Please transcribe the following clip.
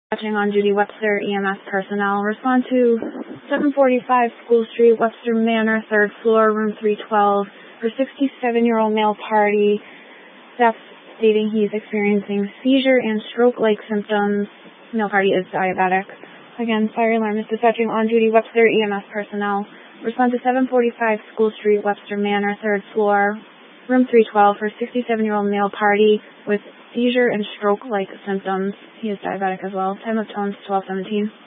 Watching on duty Webster EMS personnel. Respond to 745 School Street, Webster Manor, 3rd floor, room 312, for 67-year-old male party. Staff stating he's experiencing seizure and stroke-like symptoms. Male party is diabetic. Again, fire alarm is dispatching on duty Webster EMS personnel. Respond to 745 School Street, Webster Manor, 3rd floor, room 312, for 67-year-old male party with seizure and stroke-like symptoms. He is diabetic as well. Time of tones 12:17.